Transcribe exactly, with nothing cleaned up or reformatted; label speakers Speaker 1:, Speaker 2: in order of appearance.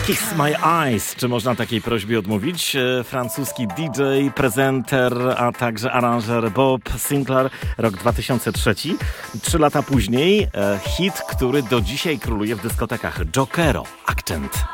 Speaker 1: Kiss My Eyes. Czy można takiej prośbie odmówić? Francuski D J, prezenter, a także aranżer Bob Sinclair, rok dwa tysiące trzeci. Trzy lata później hit, który do dzisiaj króluje w dyskotekach. Jokero, Accent.